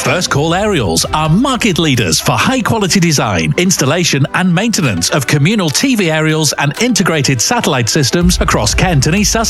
First Call Aerials are market leaders for high-quality design, installation and maintenance of communal TV aerials and integrated satellite systems across Kent and East Sussex.